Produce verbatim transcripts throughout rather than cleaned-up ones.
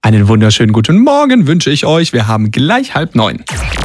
Einen wunderschönen guten Morgen wünsche ich euch. Wir haben gleich halb neun.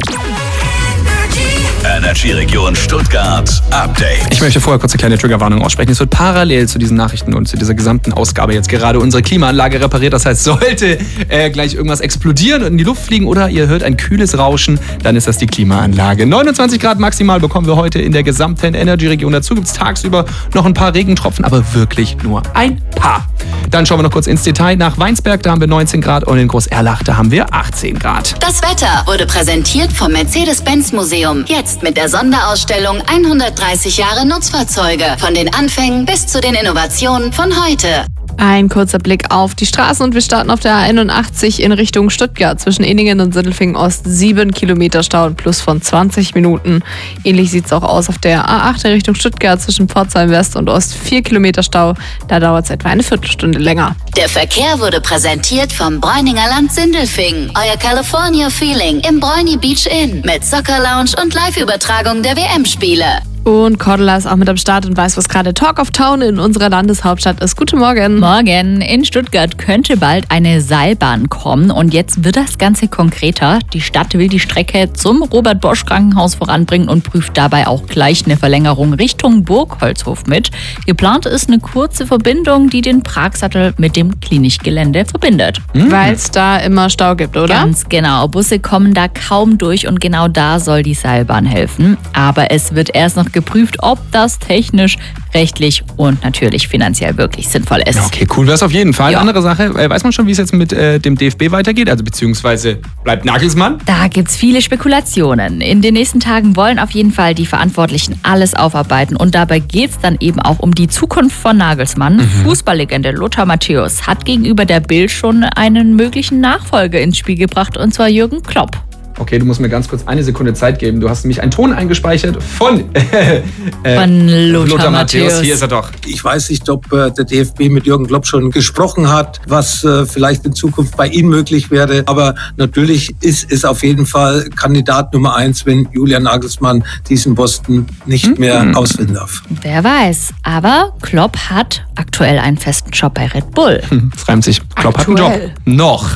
Energy-Region Stuttgart Update. Ich möchte vorher kurz eine kleine Triggerwarnung aussprechen. Es wird parallel zu diesen Nachrichten und zu dieser gesamten Ausgabe jetzt gerade unsere Klimaanlage repariert. Das heißt, sollte äh, gleich irgendwas explodieren und in die Luft fliegen oder ihr hört ein kühles Rauschen, dann ist das die Klimaanlage. neunundzwanzig Grad maximal bekommen wir heute in der gesamten Energy-Region. Dazu gibt es tagsüber noch ein paar Regentropfen, aber wirklich nur ein paar. Dann schauen wir noch kurz ins Detail. Nach Weinsberg, da haben wir neunzehn Grad und in Groß-Erlach, da haben wir achtzehn Grad. Das Wetter wurde präsentiert vom Mercedes-Benz-Museum. Jetzt mit der Sonderausstellung hundertdreißig Jahre Nutzfahrzeuge. Von den Anfängen bis zu den Innovationen von heute. Ein kurzer Blick auf die Straßen und wir starten auf der A einundachtzig in Richtung Stuttgart. Zwischen Inningen und Sindelfingen Ost sieben Kilometer Stau und Plus von zwanzig Minuten. Ähnlich sieht es auch aus auf der A acht in Richtung Stuttgart zwischen Pforzheim West und Ost vier Kilometer Stau. Da dauert es etwa eine Viertelstunde länger. Der Verkehr wurde präsentiert vom Bräuninger Land Sindelfingen. Euer California Feeling im Bräuni Beach Inn mit Soccer Lounge und Live-Übertragung der W M-Spiele. Und Cordula ist auch mit am Start und weiß, was gerade Talk of Town in unserer Landeshauptstadt ist. Guten Morgen. Morgen. In Stuttgart könnte bald eine Seilbahn kommen und jetzt wird das Ganze konkreter. Die Stadt will die Strecke zum Robert-Bosch-Krankenhaus voranbringen und prüft dabei auch gleich eine Verlängerung Richtung Burgholzhof mit. Geplant ist eine kurze Verbindung, die den Pragsattel mit dem Klinikgelände verbindet. Mhm. Weil es da immer Stau gibt, oder? Ganz genau. Busse kommen da kaum durch und genau da soll die Seilbahn helfen. Aber es wird erst noch geprüft, ob das technisch, rechtlich und natürlich finanziell wirklich sinnvoll ist. Ja, okay, cool wäre es auf jeden Fall. Ja. Andere Sache, äh, weiß man schon, wie es jetzt mit äh, dem D F B weitergeht? Also beziehungsweise bleibt Nagelsmann? Da gibt's viele Spekulationen. In den nächsten Tagen wollen auf jeden Fall die Verantwortlichen alles aufarbeiten und dabei geht's dann eben auch um die Zukunft von Nagelsmann. Mhm. Fußballlegende Lothar Matthäus hat gegenüber der Bild schon einen möglichen Nachfolger ins Spiel gebracht und zwar Jürgen Klopp. Okay, du musst mir ganz kurz eine Sekunde Zeit geben. Du hast nämlich einen Ton eingespeichert von, äh, von Lothar, Lothar Matthäus. Matthäus. Hier ist er doch. Ich weiß nicht, ob äh, der D F B mit Jürgen Klopp schon gesprochen hat, was äh, vielleicht in Zukunft bei ihm möglich wäre. Aber natürlich ist es auf jeden Fall Kandidat Nummer eins, wenn Julian Nagelsmann diesen Posten nicht hm? mehr hm. ausfüllen darf. Wer weiß. Aber Klopp hat aktuell einen festen Job bei Red Bull. Hm, das reimt sich. Klopp aktuell. Hat einen Job. Noch.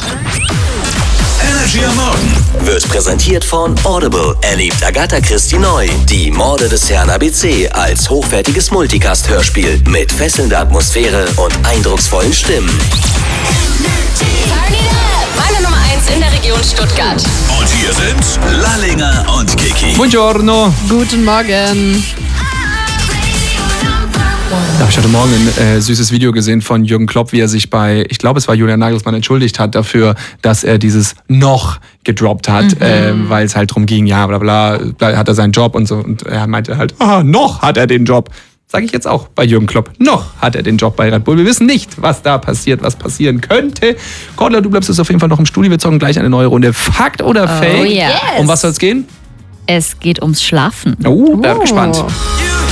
Energy am Morgen wird präsentiert von Audible. Erlebt Agatha Christie neu. Die Morde des Herrn A B C als hochwertiges Multicast-Hörspiel mit fesselnder Atmosphäre und eindrucksvollen Stimmen. Meine Nummer eins in der Region Stuttgart. Und hier sind Lallinger und Kiki. Buongiorno. Guten Morgen. Da habe ich heute Morgen ein äh, süßes Video gesehen von Jürgen Klopp, wie er sich bei, ich glaube, es war Julian Nagelsmann, entschuldigt hat dafür, dass er dieses noch gedroppt hat, mhm. äh, weil es halt drum ging, ja, bla bla, bla, hat er seinen Job und so. Und er meinte halt, ah, noch hat er den Job. Sage ich jetzt auch bei Jürgen Klopp. Noch hat er den Job bei Red Bull. Wir wissen nicht, was da passiert, was passieren könnte. Cordula, du bleibst jetzt auf jeden Fall noch im Studio. Wir zocken gleich eine neue Runde. Fakt oder oh, Fake? Yes. Um was soll es gehen? Es geht ums Schlafen. Oh, bleib oh. gespannt.